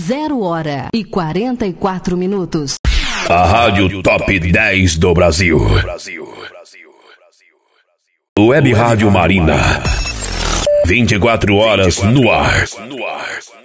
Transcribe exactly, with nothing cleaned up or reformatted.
zero hora e quarenta e quatro minutos. A Rádio Top dez do Brasil. Web Rádio Marina. vinte e quatro horas no ar.